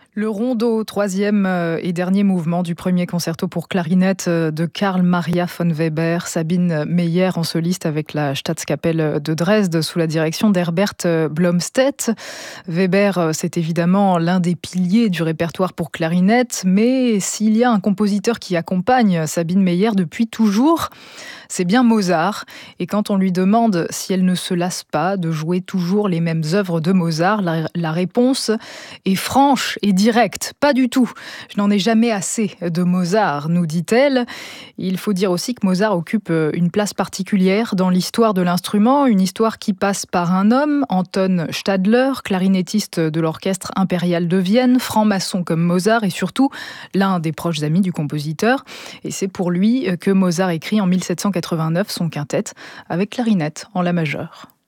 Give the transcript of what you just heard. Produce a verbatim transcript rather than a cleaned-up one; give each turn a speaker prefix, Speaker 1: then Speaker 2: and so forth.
Speaker 1: Le rondo, troisième et dernier mouvement du premier concerto pour clarinette de Carl Maria von Weber, Sabine Meyer en soliste avec la Staatskapelle de Dresde sous la direction d'Herbert Blomstedt. Weber, c'est évidemment l'un des piliers du répertoire pour clarinette, mais s'il y a un compositeur qui accompagne Sabine Meyer depuis toujours, c'est bien Mozart. Et quand on lui demande si elle ne se lasse pas de jouer toujours les mêmes œuvres de Mozart, la, la réponse est franche et directe. Pas du tout. Je n'en ai jamais assez de Mozart, nous dit-elle. Il faut dire aussi que Mozart occupe une place particulière dans l'histoire de l'instrument, une histoire qui passe par un homme, Anton Stadler, clarinettiste de l'Orchestre impérial de Vienne, franc-maçon comme Mozart et surtout l'un des proches amis du compositeur. Et c'est pour lui que Mozart écrit en mille sept cent quatre-vingt-neuf son quintette avec clarinette en la majeure.